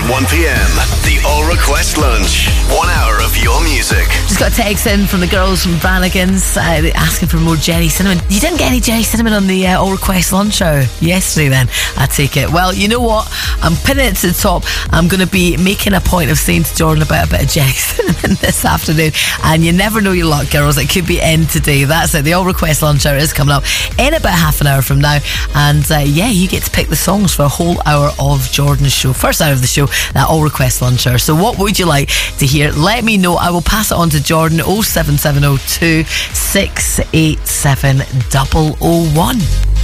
1 p.m. The All Request Lunch. 1 hour of your music. Just got a text in from the girls from Brannigan's asking for more Jerry Cinnamon. You didn't get any Jerry Cinnamon on the All Request Lunch Hour yesterday then, I take it. Well, you know what? I'm pinning it to the top. I'm going to be making a point of saying to Jordan about a bit of Jerry Cinnamon this afternoon. And you never know your luck, girls. It could be in today. That's it. The All Request Lunch Hour is coming up in about half an hour from now. And you get to pick the songs for a whole hour of Jordan's show. First hour of the show, that All Request Lunch Hour. So what would you like to hear? Let me know. I will pass it on to Jordan. 07702 687 001.